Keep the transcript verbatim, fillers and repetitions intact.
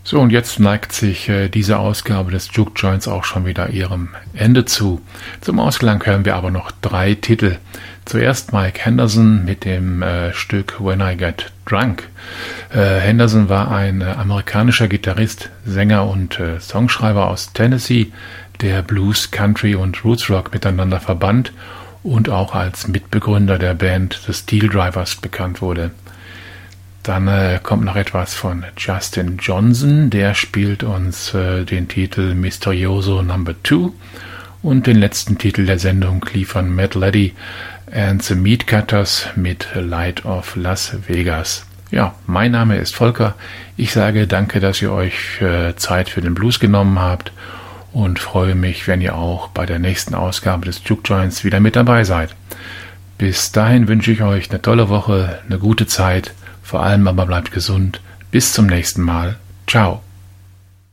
So, und jetzt neigt sich äh, diese Ausgabe des Juke Joints auch schon wieder ihrem Ende zu. Zum Ausklang hören wir aber noch drei Titel. Zuerst Mike Henderson mit dem äh, Stück When I Get Drunk. Äh, Henderson war ein äh, amerikanischer Gitarrist, Sänger und äh, Songschreiber aus Tennessee, der Blues, Country und Roots Rock miteinander verband und auch als Mitbegründer der Band The Steel Drivers bekannt wurde. Dann äh, kommt noch etwas von Justin Johnson, der spielt uns äh, den Titel Misterioso Number Two und den letzten Titel der Sendung liefern Matt Leddy and the Meatcutters mit Light of Las Vegas. Ja, mein Name ist Volker. Ich sage danke, dass ihr euch äh, Zeit für den Blues genommen habt und freue mich, wenn ihr auch bei der nächsten Ausgabe des Juke Joints wieder mit dabei seid. Bis dahin wünsche ich euch eine tolle Woche, eine gute Zeit. Vor allem aber bleibt gesund. Bis zum nächsten Mal. Ciao.